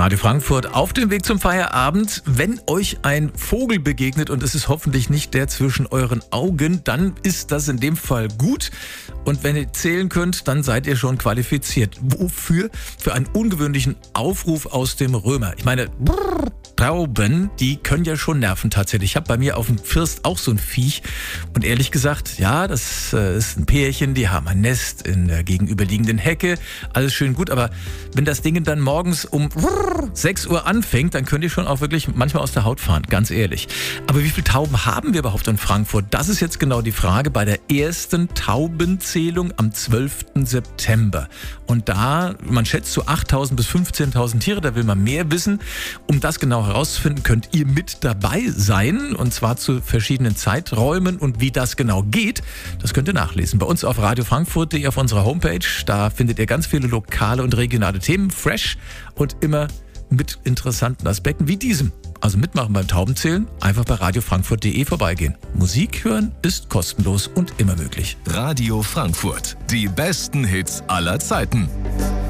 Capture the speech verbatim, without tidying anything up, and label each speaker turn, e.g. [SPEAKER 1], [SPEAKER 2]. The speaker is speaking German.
[SPEAKER 1] Radio Frankfurt auf dem Weg zum Feierabend. Wenn euch ein Vogel begegnet und es ist hoffentlich nicht der zwischen euren Augen, dann ist das in dem Fall gut. Und wenn ihr zählen könnt, dann seid ihr schon qualifiziert. Wofür? Für einen ungewöhnlichen Aufruf aus dem Römer. Ich meine, brrr, Tauben, die können ja schon nerven tatsächlich. Ich habe bei mir auf dem First auch so ein Viech. Und ehrlich gesagt, ja, das äh, ist ein Pärchen, die haben ein Nest in der gegenüberliegenden Hecke. Alles schön gut, aber wenn das Ding dann morgens um sechs Uhr anfängt, dann könnt ihr schon auch wirklich manchmal aus der Haut fahren, ganz ehrlich. Aber wie viele Tauben haben wir überhaupt in Frankfurt? Das ist jetzt genau die Frage bei der ersten Taubenzählung am zwölften September. Und da, man schätzt so achttausend bis fünfzehntausend Tiere, da will man mehr wissen. Um das genau herauszufinden, könnt ihr mit dabei sein, und zwar zu verschiedenen Zeiträumen. Und wie das genau geht, das könnt ihr nachlesen. Bei uns auf radio frankfurt punkt de auf unserer Homepage. Da findet ihr ganz viele lokale und regionale Themen, fresh und immer mit interessanten Aspekten wie diesem. Also mitmachen beim Taubenzählen, einfach bei radio frankfurt punkt de vorbeigehen. Musik hören ist kostenlos und immer möglich.
[SPEAKER 2] Radio Frankfurt, die besten Hits aller Zeiten.